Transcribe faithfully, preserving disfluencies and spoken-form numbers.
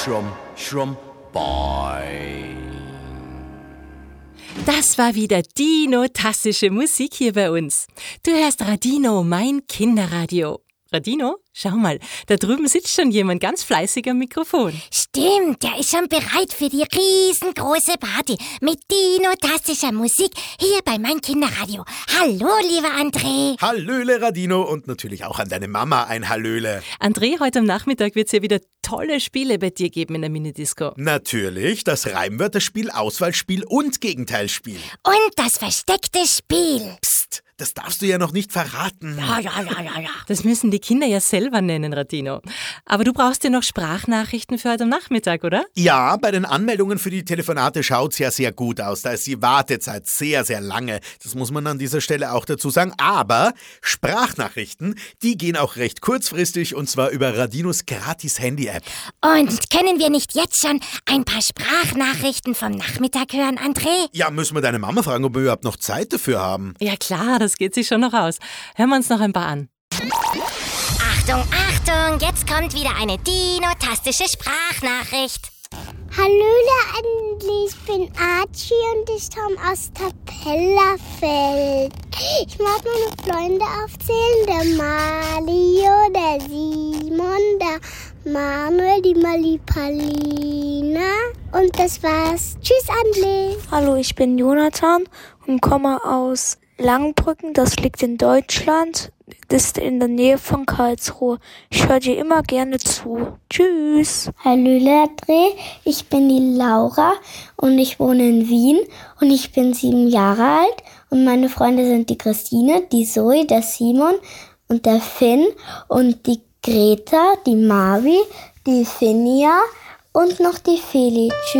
Schrumm, schrumm, boing. Das war wieder dino-tastische Musik hier bei uns. Du hörst Radino, mein Kinderradio. Radino, schau mal, da drüben sitzt schon jemand ganz fleißig am Mikrofon. Stimmt, der ist schon bereit für die riesengroße Party mit dino-tastischer Musik hier bei mein Kinderradio. Hallo, lieber André. Hallöle, Radino, und natürlich auch an deine Mama ein Hallöle. André, heute am Nachmittag wird es ja wieder tolle Spiele bei dir geben in der Minidisco. Natürlich, das Reimwörterspiel, Auswahlspiel und Gegenteilspiel. Und das versteckte Spiel. Psst, das darfst du ja noch nicht verraten. Ja, ja, ja, ja, ja. Das müssen die Kinder ja selber nennen, Radino. Aber du brauchst ja noch Sprachnachrichten für heute am Nachmittag, oder? Ja, bei den Anmeldungen für die Telefonate schaut's ja sehr gut aus. Da ist die Wartezeit sehr, sehr lange. Das muss man an dieser Stelle auch dazu sagen. Aber Sprachnachrichten, die gehen auch recht kurzfristig und zwar über Radinos Gratis-Handy-App. Und können wir nicht jetzt schon ein paar Sprachnachrichten vom Nachmittag hören, André? Ja, müssen wir deine Mama fragen, ob wir überhaupt noch Zeit dafür haben. Ja klar, das geht sich schon noch aus. Hören wir uns noch ein paar an. Achtung, Achtung, jetzt kommt wieder eine dino-tastische Sprachnachricht. Hallöle, Andi, ich bin Archie und ich komme aus Tapellerfeld. Ich mag meine Freunde aufzählen, der Mario, der Simon, der Manuel, die Malipalina und das war's. Tschüss, André. Hallo, ich bin Jonathan und komme aus Langenbrücken, das liegt in Deutschland, ist in der Nähe von Karlsruhe. Ich höre dir immer gerne zu. Tschüss. Hallöle, André, ich bin die Laura und ich wohne in Wien und ich bin sieben Jahre alt und meine Freunde sind die Christine, die Zoe, der Simon und der Finn und die Greta, die Marvi, die Finja und noch die Feli. Tschüss.